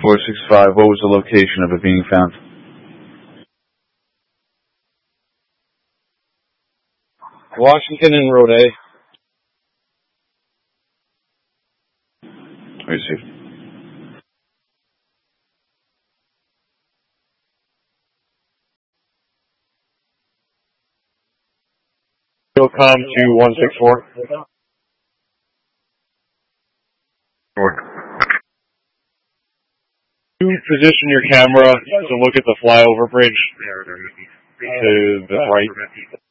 465, what was the location of it being found? Washington and Road A. Received. SOCOM to 164. You position your camera to look at the flyover bridge to the right.